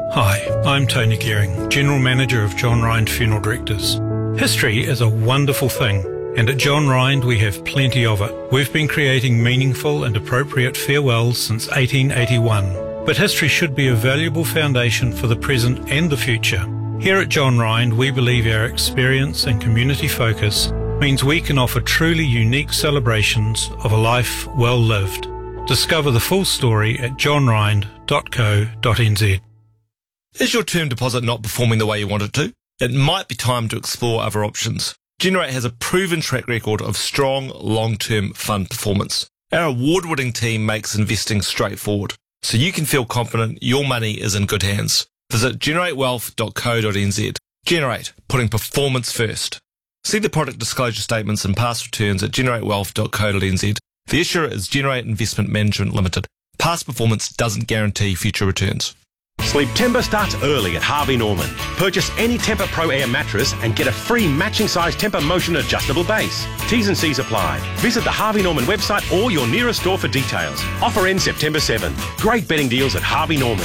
Hi, I'm Tony Gearing, General Manager of John Rind Funeral Directors. History is a wonderful thing, and at John Rind we have plenty of it. We've been creating meaningful and appropriate farewells since 1881, but history should be a valuable foundation for the present and the future. Here at John Rind, we believe our experience and community focus means we can offer truly unique celebrations of a life well lived. Discover the full story at johnrind.co.nz. Is your term deposit not performing the way you want it to? It might be time to explore other options. Generate has a proven track record of strong long-term fund performance. Our award-winning team makes investing straightforward, so you can feel confident your money is in good hands. Visit generatewealth.co.nz. Generate, putting performance first. See the product disclosure statements and past returns at generatewealth.co.nz. The issuer is Generate Investment Management Limited. Past performance doesn't guarantee future returns. Sleep Timber starts early at Harvey Norman. Purchase any Tempur Pro Air mattress and get a free matching size Tempur Motion adjustable base. T's and C's apply. Visit the Harvey Norman website or your nearest store for details. Offer ends September 7. Great betting deals at Harvey Norman.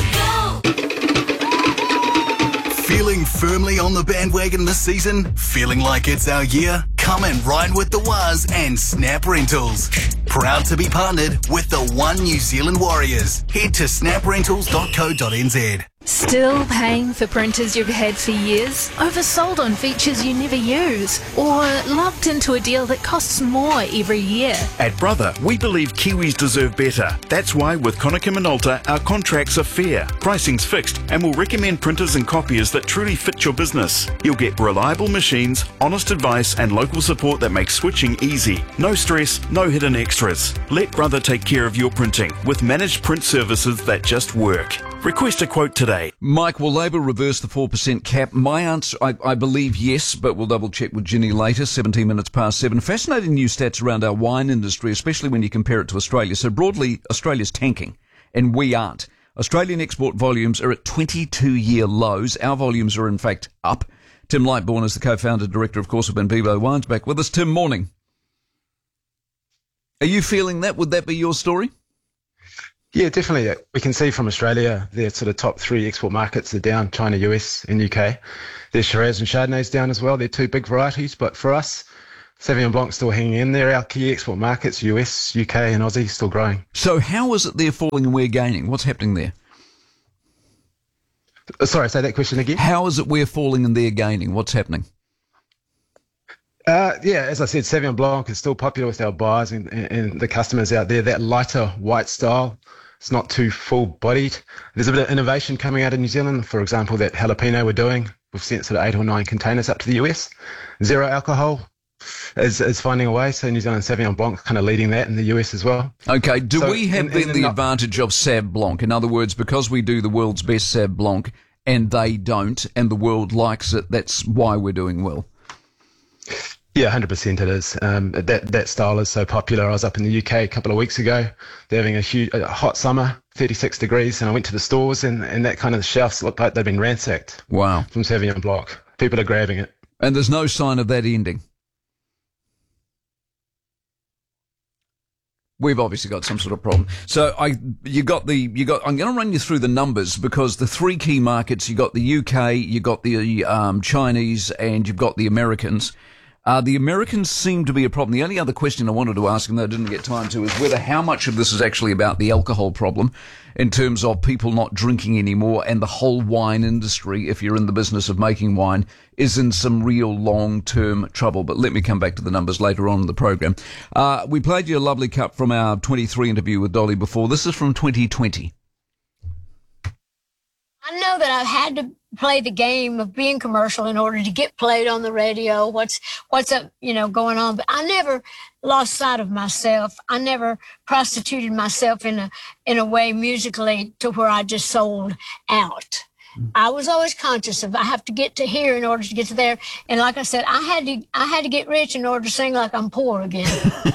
Feeling firmly on the bandwagon this season? Feeling like it's our year? Come and ride with the Waz and Snap Rentals. Proud to be partnered with the One New Zealand Warriors. Head to snaprentals.co.nz. Still paying for printers you've had for years? Oversold on features you never use? Or locked into a deal that costs more every year? At Brother, we believe Kiwis deserve better. That's why with Konica Minolta, our contracts are fair, pricing's fixed, and we'll recommend printers and copiers that truly fit your business. You'll get reliable machines, honest advice, and local support that makes switching easy. No stress, no hidden extras. Let Brother take care of your printing with managed print services that just work. Request a quote today. Mike, will Labor reverse the 4% cap? My answer, I believe yes, but we'll double check with Ginny later, 17 minutes past 7. Fascinating new stats around our wine industry, especially when you compare it to Australia. So broadly, Australia's tanking, and we aren't. Australian export volumes are at 22-year lows. Our volumes are in fact up. Tim Lightbourne is the co-founder director, of course, of Benvivo Wines, back with us. Tim, morning. Are you feeling that? Would that be your story? Yeah, definitely. We can see from Australia, their sort of top three export markets are down, China, US and UK. Their Shiraz and Chardonnay's down as well. They're two big varieties. But for us, Sauvignon Blanc's still hanging in there. Our key export markets, US, UK and Aussie, still growing. So how is it they're falling and we're gaining? What's happening there? Sorry, say that question again. How is it we're falling and they're gaining? What's happening? Yeah, as I said, Sauvignon Blanc is still popular with our buyers and the customers out there. That lighter white style, it's not too full-bodied. There's a bit of innovation coming out of New Zealand. For example, that jalapeno we're doing, we've sent sort of 8 or 9 containers up to the US. Zero alcohol is finding a way. So New Zealand Sauvignon Blanc kind of leading that in the US as well. Okay, we have the advantage of Sauv Blanc? In other words, because we do the world's best Sauv Blanc and they don't, and the world likes it, that's why we're doing well. Yeah, 100% it is. That style is so popular. I was up in the UK a couple of weeks ago. They're having a hot summer, 36 degrees, and I went to the stores and that kind of shelves looked like they'd been ransacked. Wow. From Sauvignon Blanc. People are grabbing it. And there's no sign of that ending. We've obviously got some sort of problem. So I'm going to run you through the numbers because the three key markets, you got the UK, you got the Chinese, and you've got the Americans. The Americans seem to be a problem. The only other question I wanted to ask, and I didn't get time to, is whether how much of this is actually about the alcohol problem in terms of people not drinking anymore and the whole wine industry, if you're in the business of making wine, is in some real long-term trouble. But let me come back to the numbers later on in the program. We played you a lovely cut from our 23 interview with Dolly before. This is from 2020. I know that I've had to play the game of being commercial in order to get played on the radio, what's up, going on. But I never lost sight of myself. I never prostituted myself in a way musically to where I just sold out. I was always conscious of I have to get to here in order to get to there. And like I said, I had to get rich in order to sing like I'm poor again.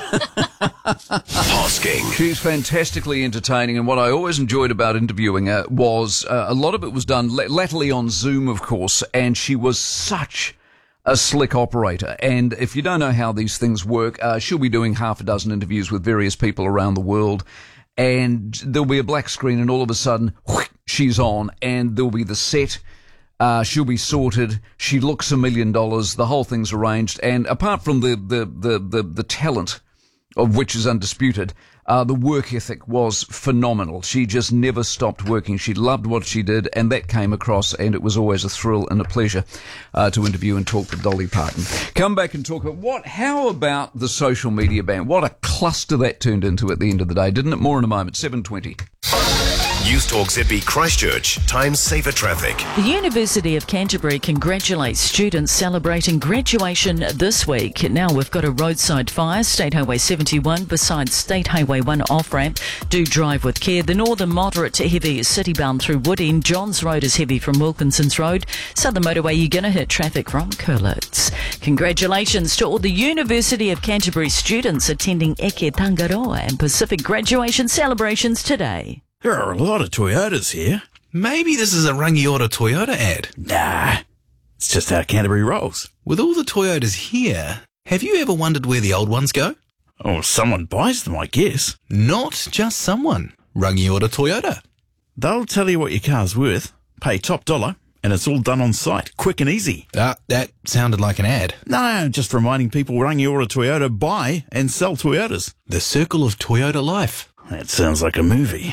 Hosking. She's fantastically entertaining, and what I always enjoyed about interviewing her was a lot of it was done latterly on Zoom, of course, and she was such a slick operator. And if you don't know how these things work, she'll be doing half a dozen interviews with various people around the world, and there'll be a black screen, and all of a sudden, whoosh, she's on, and there'll be the set. She'll be sorted. She looks $1 million. The whole thing's arranged. And apart from the talent, of which is undisputed, the work ethic was phenomenal. She just never stopped working. She loved what she did, and that came across, and it was always a thrill and a pleasure to interview and talk to Dolly Parton. Come back and talk about how about the social media ban? What a cluster that turned into at the end of the day, didn't it? More in a moment, 7:20. News Talk ZB Christchurch, time saver traffic. The University of Canterbury congratulates students celebrating graduation this week. Now we've got a roadside fire, State Highway 71 beside State Highway 1 off-ramp. Do drive with care. The northern moderate to heavy is city-bound through Woodend. Johns Road is heavy from Wilkinson's Road. Southern motorway, you're going to hit traffic from Curlitz. Congratulations to all the University of Canterbury students attending Eke Tangaroa and Pacific graduation celebrations today. There are a lot of Toyotas here. Maybe this is a Rangiora Toyota ad. Nah, it's just how Canterbury rolls. With all the Toyotas here, have you ever wondered where the old ones go? Oh, someone buys them, I guess. Not just someone. Rangiora Toyota. They'll tell you what your car's worth, pay top dollar, and it's all done on site, quick and easy. That sounded like an ad. No, just reminding people Rangiora Toyota buy and sell Toyotas. The circle of Toyota life. That sounds like a movie.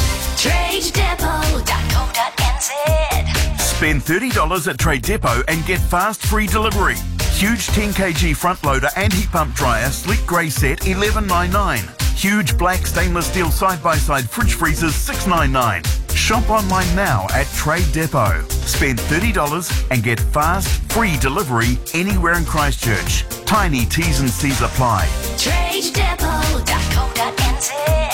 TradeDepot.co.nz. Spend $30 at Trade Depot and get fast free delivery. Huge 10 kg front loader and heat pump dryer, sleek grey set, $11.99. Huge black stainless steel side-by-side fridge freezers, $6.99. Shop online now at Trade Depot. Spend $30 and get fast free delivery anywhere in Christchurch. Tiny T's and C's apply. TradeDepot.co.nz.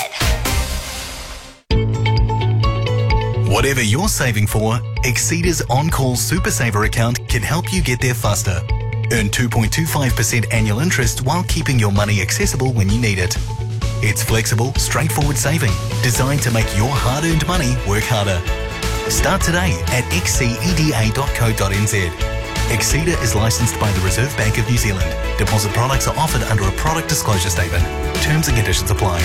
Whatever you're saving for, Exceeder's On-Call Super Saver account can help you get there faster. Earn 2.25% annual interest while keeping your money accessible when you need it. It's flexible, straightforward saving, designed to make your hard-earned money work harder. Start today at xceda.co.nz. Exceeder is licensed by the Reserve Bank of New Zealand. Deposit products are offered under a product disclosure statement. Terms and conditions apply.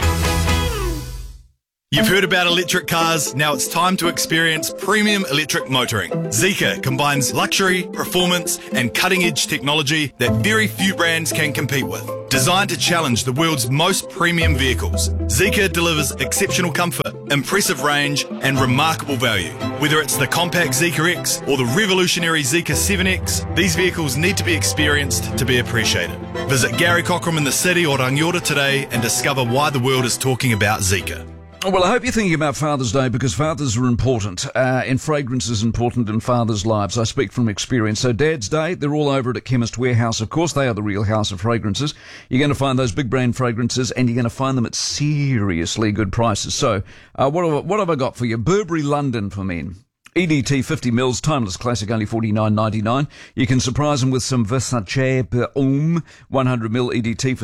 You've heard about electric cars, now it's time to experience premium electric motoring. Zeekr combines luxury, performance and cutting-edge technology that very few brands can compete with. Designed to challenge the world's most premium vehicles, Zeekr delivers exceptional comfort, impressive range and remarkable value. Whether it's the compact Zeekr X or the revolutionary Zeekr 7X, these vehicles need to be experienced to be appreciated. Visit Gary Cockram in the city or Rangiora today and discover why the world is talking about Zeekr. Well, I hope you're thinking about Father's Day because fathers are important and fragrance is important in fathers' lives. I speak from experience. So Dad's Day, they're all over it at Chemist Warehouse. Of course, they are the real house of fragrances. You're going to find those big brand fragrances and you're going to find them at seriously good prices. So what have I got for you? Burberry London for men. EDT 50 mils, timeless classic, only $49.99. You can surprise them with some Versace per Homme 100 mil EDT for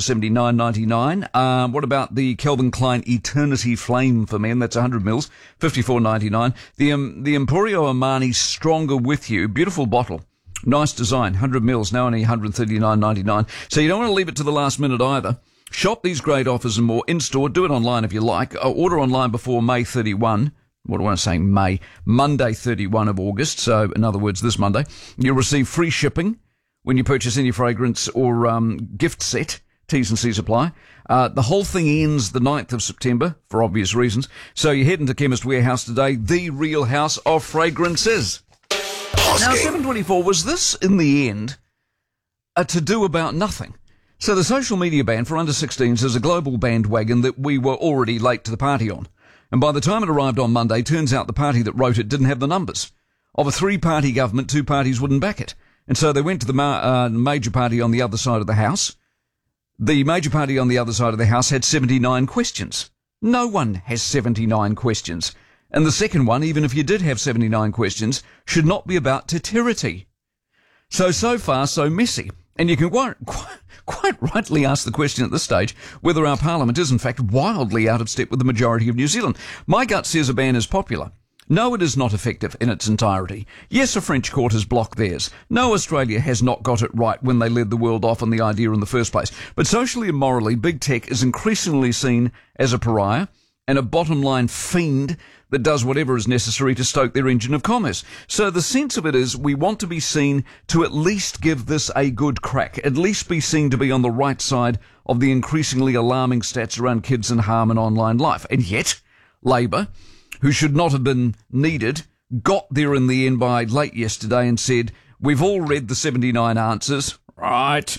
$79.99. What about the Calvin Klein Eternity Flame for men? That's 100 mils, $54.99. The Emporio Armani Stronger With You, beautiful bottle. Nice design, 100 mils, now only $139.99. So you don't want to leave it to the last minute either. Shop these great offers and more in-store. Do it online if you like. Order online before May 31. What do I want to say? Monday 31 of August. So, in other words, this Monday. You'll receive free shipping when you purchase any fragrance or gift set. T's and C's apply. The whole thing ends the 9th of September, for obvious reasons. So you head into Chemist Warehouse today, the real house of fragrances. Now, 724, was this, in the end, a to-do about nothing? So the social media ban for under 16s is a global bandwagon that we were already late to the party on. And by the time it arrived on Monday, turns out the party that wrote it didn't have the numbers. Of a three-party government, two parties wouldn't back it. And so they went to the major party on the other side of the House. The major party on the other side of the House had 79 questions. No one has 79 questions. And the second one, even if you did have 79 questions, should not be about teterity. So far, so messy. And you can quite rightly ask the question at this stage whether our parliament is in fact wildly out of step with the majority of New Zealand. My gut says a ban is popular. No, it is not effective in its entirety. Yes, a French court has blocked theirs. No, Australia has not got it right when they led the world off on the idea in the first place. But socially and morally, big tech is increasingly seen as a pariah. and a bottom-line fiend that does whatever is necessary to stoke their engine of commerce. So the sense of it is we want to be seen to at least give this a good crack, at least be seen to be on the right side of the increasingly alarming stats around kids and harm in online life. And yet, Labour, who should not have been needed, got there in the end by late yesterday and said, we've all read the 79 answers. Right.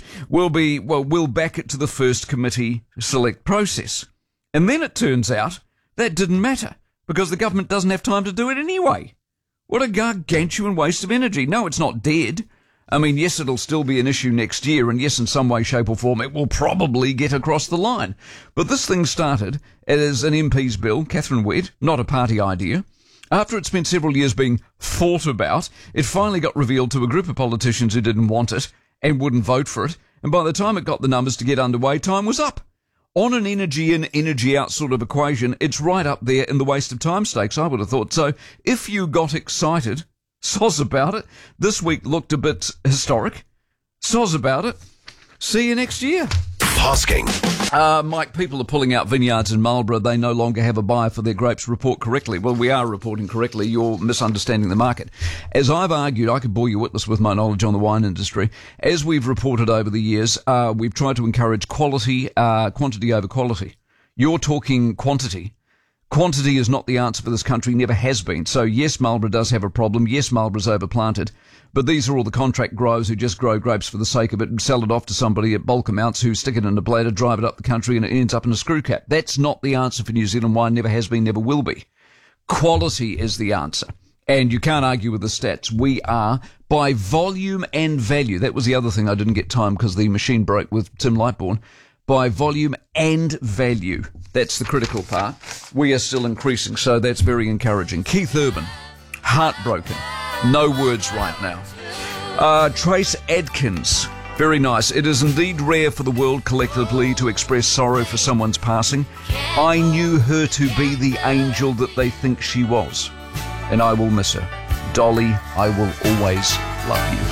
We'll back it to the first committee select process. And then it turns out that didn't matter because the government doesn't have time to do it anyway. What a gargantuan waste of energy. No, it's not dead. I mean, yes, it'll still be an issue next year, and yes, in some way, shape or form, it will probably get across the line. But this thing started as an MP's bill, Catherine Wedd, not a party idea. After it spent several years being thought about, it finally got revealed to a group of politicians who didn't want it and wouldn't vote for it, and by the time it got the numbers to get underway, time was up. On an energy in, energy out sort of equation, it's right up there in the waste of time stakes, I would have thought. So if you got excited, soz about it. This week looked a bit historic. Soz about it. See you next year. Hosking. Mike, people are pulling out vineyards in Marlborough. They no longer have a buyer for their grapes. Report correctly. Well, we are reporting correctly. You're misunderstanding the market. As I've argued, I could bore you witless with my knowledge on the wine industry. As we've reported over the years, we've tried to encourage quality, quantity over quality. You're talking quantity. Quantity is not the answer for this country, never has been. So yes, Marlborough does have a problem. Yes, Marlborough's overplanted. But these are all the contract growers who just grow grapes for the sake of it and sell it off to somebody at bulk amounts who stick it in a bladder, drive it up the country, and it ends up in a screw cap. That's not the answer for New Zealand wine, never has been, never will be. Quality is the answer. And you can't argue with the stats. We are, by volume and value, that was the other thing I didn't get time because the machine broke with Tim Lightbourne, by volume and value. That's the critical part. We are still increasing, so that's very encouraging. Keith Urban, heartbroken. No words right now. Trace Adkins, very nice. It is indeed rare for the world collectively to express sorrow for someone's passing. I knew her to be the angel that they think she was, and I will miss her. Dolly, I will always love you.